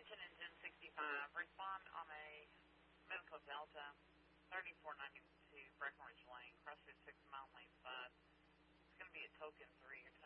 Lieutenant 1065, respond on a Medical Delta 3492 Breckenridge Lane, CrossFit 6 mile lane side. It's going to be a token 3. Your